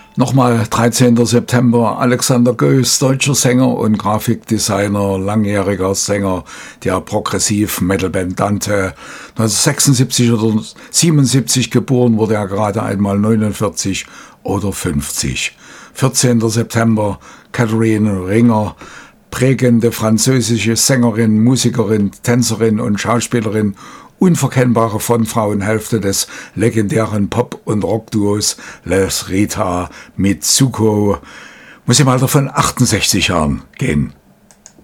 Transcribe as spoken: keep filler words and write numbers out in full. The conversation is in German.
Nochmal dreizehnter September, Alexander Goes, deutscher Sänger und Grafikdesigner, langjähriger Sänger der Progressiv-Metal-Band Dante. neunzehnhundertsechsundsiebzig oder siebenundsiebzig geboren, wurde er gerade einmal neunundvierzig oder fünfzig. vierzehnter September, Catherine Ringer, prägende französische Sängerin, Musikerin, Tänzerin und Schauspielerin, unverkennbare Frontfrauenhälfte des legendären Pop- und Rockduos Les Rita Mitsuko, muss im Alter von achtundsechzig Jahren gehen.